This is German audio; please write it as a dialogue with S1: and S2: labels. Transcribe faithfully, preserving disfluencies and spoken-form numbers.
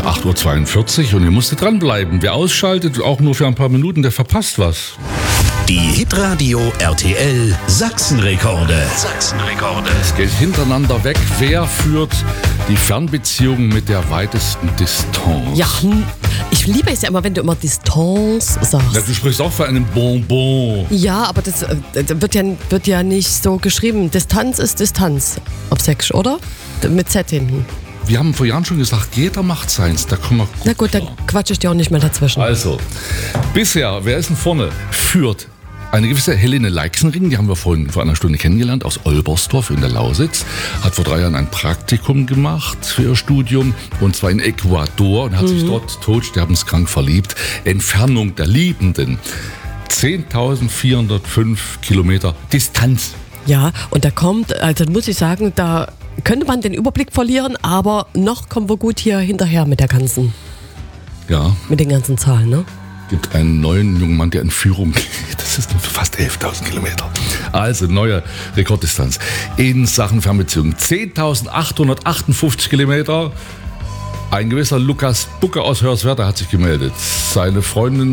S1: acht Uhr zweiundvierzig und ihr musstet dranbleiben. Wer ausschaltet, auch nur für ein paar Minuten, der verpasst was.
S2: Die Hitradio R T L Sachsenrekorde. Sachsenrekorde.
S1: Es geht hintereinander weg. Wer führt die Fernbeziehung mit der weitesten Distanz?
S3: Ja, hm, ich liebe es ja immer, wenn du immer Distanz sagst.
S1: Ja, du sprichst auch für einen Bonbon.
S3: Ja, aber das, äh, das wird, ja, wird ja nicht so geschrieben. Distanz ist Distanz. Auf Sächsisch, oder? Mit Z hinten.
S1: Wir haben vor Jahren schon gesagt, jeder macht seins. Da kommen wir gut
S3: Na gut,
S1: klar.
S3: dann quatsche ich dir auch nicht mehr dazwischen.
S1: Also, bisher, wer ist denn vorne? Führt eine gewisse Helene Leixenring, die haben wir vorhin vor einer Stunde kennengelernt, aus Olbersdorf in der Lausitz. Hat vor drei Jahren ein Praktikum gemacht für ihr Studium, und zwar in Ecuador, und hat mhm. sich dort todsterbenskrank verliebt. Entfernung der Liebenden. zehntausendvierhundertfünf Kilometer Distanz.
S3: Ja, und da kommt, also muss ich sagen, da könnte man den Überblick verlieren, aber noch kommen wir gut hier hinterher mit der ganzen,
S1: ja.
S3: mit den ganzen Zahlen, ne?
S1: Gibt einen neuen jungen Mann, der in Führung geht. Das ist fast elftausend Kilometer. Also neue Rekorddistanz in Sachen Fernbeziehung. zehntausendachthundertachtundfünfzig Kilometer. Ein gewisser Lukas Bucke aus Hörswerda hat sich gemeldet. Seine Freundin